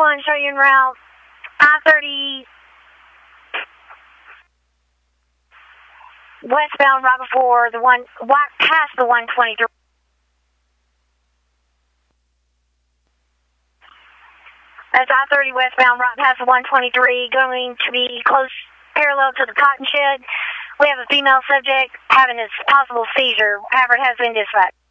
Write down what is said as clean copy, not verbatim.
911, show you en route. I-30 westbound right before the past the 123. That's I-30 westbound right past the 123, going to be close, parallel to the cotton shed. We have a female subject having this possible seizure. However, it has been dispatched.